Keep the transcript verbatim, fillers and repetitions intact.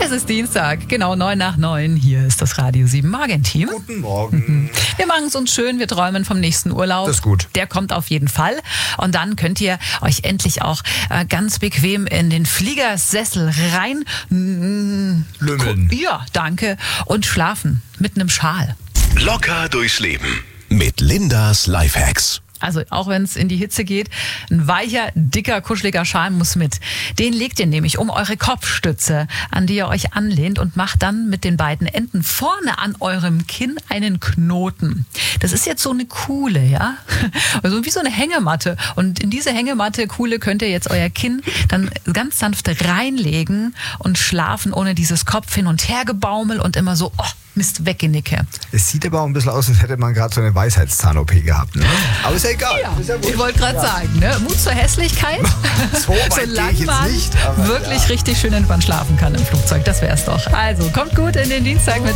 Es ist Dienstag, genau neun nach neun. Hier ist das Radio sieben Morgenteam. Guten Morgen. Wir machen es uns schön, wir träumen vom nächsten Urlaub. Das ist gut. Der kommt auf jeden Fall. Und dann könnt ihr euch endlich auch äh, ganz bequem in den Fliegersessel rein mm, Lümmeln. Ja, danke. Und schlafen mit einem Schal. Locker durchs Leben mit Lindas Lifehacks. Also auch wenn es in die Hitze geht, ein weicher, dicker, kuscheliger Schal muss mit. Den legt ihr nämlich um eure Kopfstütze, an die ihr euch anlehnt, und macht dann mit den beiden Enden vorne an eurem Kinn einen Knoten. Das ist jetzt so eine Kuhle, ja? Also wie so eine Hängematte. Und in diese Hängematte, Kuhle, könnt ihr jetzt euer Kinn dann ganz sanft reinlegen und schlafen ohne dieses Kopf hin und her gebaumel und immer so, oh, Mist, weggenicke. Es sieht aber auch ein bisschen aus, als hätte man gerade so eine Weisheitszahn-O P gehabt. Ne? Aber ist ja egal. Ja, ist ja ich wollte gerade ja. sagen, ne? Mut zur Hässlichkeit. So weit gehe Solange ich jetzt man nicht, aber wirklich ja. richtig schön entspannt schlafen kann im Flugzeug. Das wär's doch. Also, kommt gut in den Dienstag mit